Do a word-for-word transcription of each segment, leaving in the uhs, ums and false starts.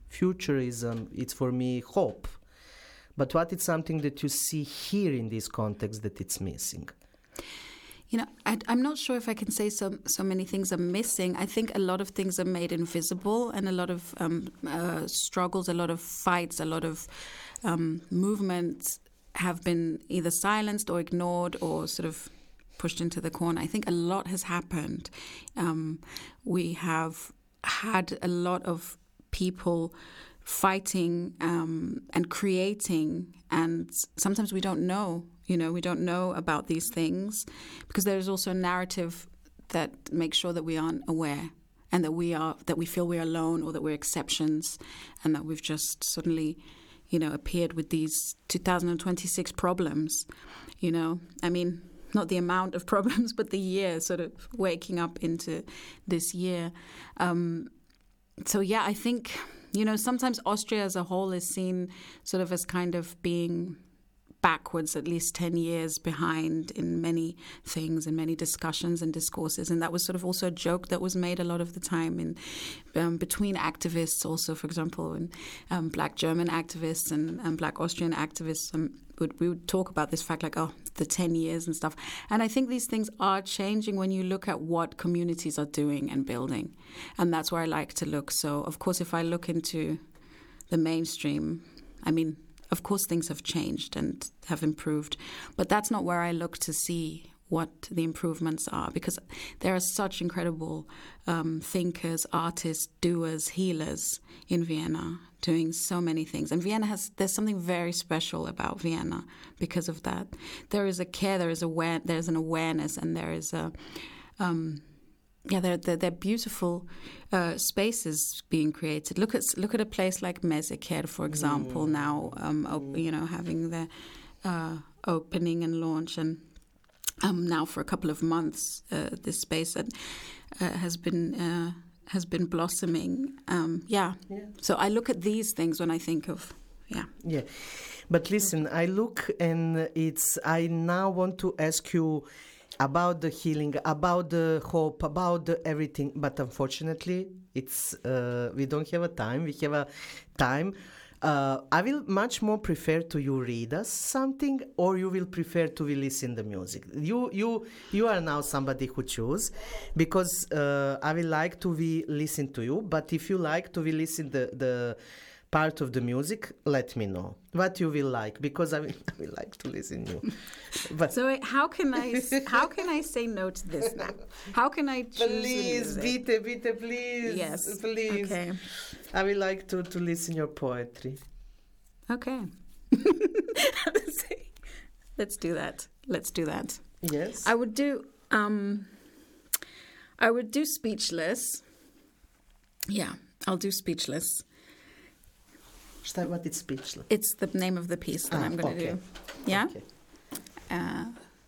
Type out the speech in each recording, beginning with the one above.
futurism, it's for me hope. But what is something that you see here in this context that it's missing? You know, I, I'm not sure if I can say so, so many things are missing. I think a lot of things are made invisible, and a lot of um, uh, struggles, a lot of fights, a lot of um, movements have been either silenced or ignored or sort of pushed into the corner. I think a lot has happened. Um, we have had a lot of people fighting um, and creating, and sometimes we don't know, you know, we don't know about these things because there is also a narrative that makes sure that we aren't aware and that we are, that we feel we're alone or that we're exceptions and that we've just suddenly, you know, appeared with these two thousand twenty-six problems, you know. I mean, not the amount of problems, but the year, sort of waking up into this year. Um, so, yeah, I think, you know, sometimes Austria as a whole is seen sort of as kind of being backwards, at least ten years behind in many things, in many discussions and discourses. And that was sort of also a joke that was made a lot of the time in um, between activists also, for example, in um, black German activists and, and black Austrian activists. Um, would, we would talk about this fact like, oh, the ten years and stuff. And I think these things are changing when you look at what communities are doing and building. And that's where I like to look. So, of course, if I look into the mainstream, I mean, of course, things have changed and have improved, but that's not where I look to see what the improvements are, because there are such incredible um, thinkers, artists, doers, healers in Vienna doing so many things. And Vienna has, there's something very special about Vienna because of that. There is a care, there is aware, there's an awareness, and there is a... Um, Yeah, they're, they're, they're beautiful uh, spaces being created. Look at look at a place like Meseker, for example, mm. now, um, op- you know, having the uh, opening and launch. And um, now for a couple of months, uh, this space that, uh, has been uh, has been blossoming. Um, yeah. yeah. So I look at these things when I think of, yeah. Yeah. But listen, I look and it's, I now want to ask you about the healing, about the hope, about the everything, but unfortunately, it's uh, we don't have a time. We have a time. Uh, I will much more prefer to you read us something, or you will prefer to listen the music. You you you are now somebody who choose, because uh, I will like to be listen to you. But if you like to be listen the the part of the music, let me know what you will like, because I will, I will like to listen you. But so wait, how can I how can I say no to this now? How can I choose Please, the music? bitte, bitte, please. Yes, please. Okay. I will like to, to listen your poetry. Okay. Let's do that. Let's do that. Yes. I would do. Um, I would do Speechless. Yeah, I'll do Speechless. What is Speechless? It's the name of the piece that ah, I'm going to okay. do. Yeah? Okay. Uh,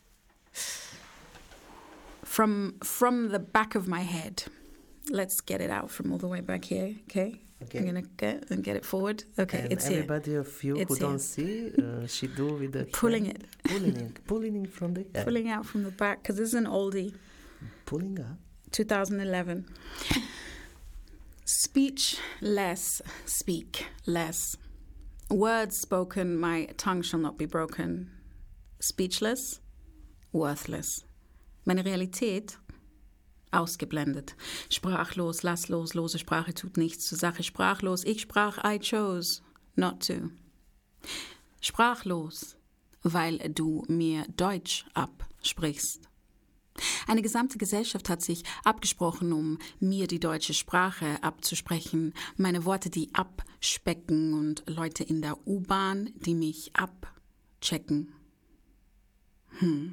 from from the back of my head. Let's get it out from all the way back here, okay? Okay. I'm going to get and get it forward. Okay, and it's everybody here. of you it's who here. don't see, uh, she do with the Pulling hair. it. Pulling it. Pulling it from the head. Pulling out from the back, because this is an oldie. Pulling up. twenty eleven. Speech less, speak less. Words spoken, my tongue shall not be broken. Speechless, worthless. Meine Realität, ausgeblendet. Sprachlos, lass los, lose Sprache tut nichts zur Sache. Sprachlos, ich sprach, I chose not to. Sprachlos, weil du mir Deutsch absprichst. Eine gesamte Gesellschaft hat sich abgesprochen, um mir die deutsche Sprache abzusprechen. Meine Worte, die abspecken, und Leute in der U-Bahn, die mich abchecken. Hm.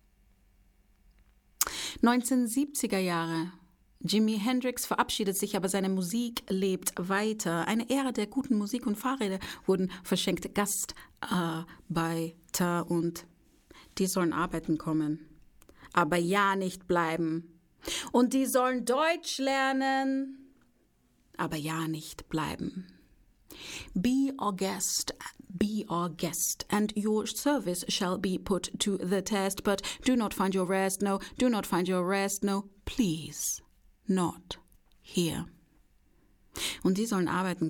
neunzehnhundertsiebziger Jahre. Jimi Hendrix verabschiedet sich, aber seine Musik lebt weiter. Eine Ära der guten Musik und Fahrräder wurden verschenkt. Gastarbeiter, und die sollen arbeiten kommen. Aber ja nicht bleiben. Und die sollen Deutsch lernen, aber ja nicht bleiben. Be our guest, be our guest, and your service shall be put to the test. But do not find your rest, no, do not find your rest, no, please, not here. Und die sollen arbeiten